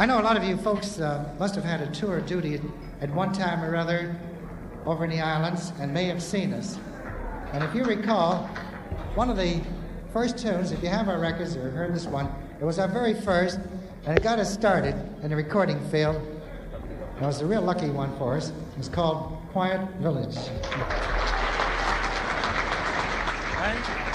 I know a lot of you folks must have had a tour of duty at one time or other over in the islands and may have seen us. And if you recall, one of the first tunes, if you have our records or heard this one, it was our very first, and it got us started in the recording field. It was a real lucky one for us. It was called Quiet Village. Right?